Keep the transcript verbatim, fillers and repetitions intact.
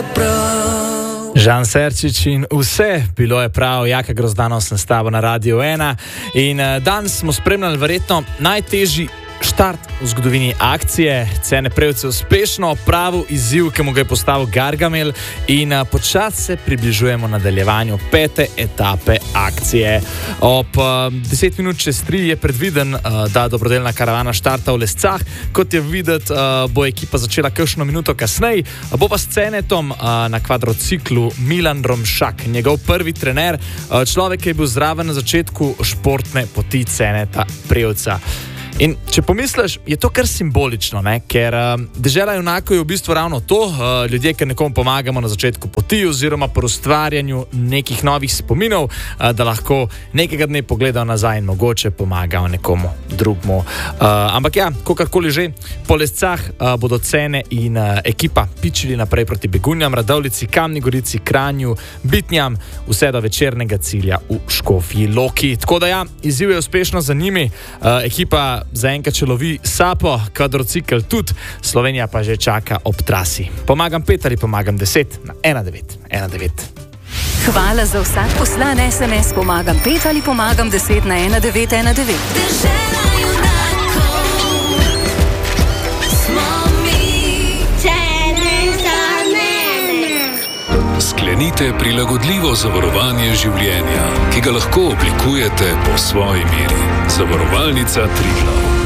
Žan Serčič in vse, bilo je prav, Jaka Grozdanov sem s tabo na Radio ena in danes smo spremljali verjetno najtežji štart v zgodovini akcije. Cene Prevc uspešno opravil izziv, ki mu ga je postavil Gargamel in počasi se približujemo nadaljevanju pete etape akcije. Ob deset minut čez tri je predviden, da dobrodelna karavana štarta v Lescah. Kot je videti, bo ekipa začela kakšno minuto kasneje. Bo pa s Cenetom na kvadrociklu Milan Romšak, njegov prvi trener, človek, ki je bil zraven na začetku športne poti Ceneta Prevca. In če pomisliš, je to kar simbolično, ne? Ker uh, dežela junakov je v bistvu ravno to, uh, ljudje, ki nekomu pomagamo na začetku poti oziroma pri ustvarjanju nekih novih spominov, uh, da lahko nekega dne pogledajo nazaj in mogoče pomagajo nekomu drugmu. Uh, ampak ja, kakorkoli že, po Lescah uh, bodo Cene in uh, ekipa pičili naprej proti Begunjam, Radovljici, Kamni Gorici, Kranju, Bitnjam, vse do večernega cilja v Škofji Loki. Tako da ja, izziv je uspešno za njimi, uh, ekipa zaenkrat še lovi sapo, kvadrocikl tudi, Slovenija pa že čaka ob trasi. Pomagam pet ali pomagam deset na ena devet ena devet. Hvala za vsak poslan es em es pomagam pet ali pomagam deset na ena devet ena devet. Dežela junakov smo mi. Cene za mene. Sklenite prilagodljivo zavarovanje življenja, ki ga lahko oblikujete po svoji meri. Zavarovalnica Triglav.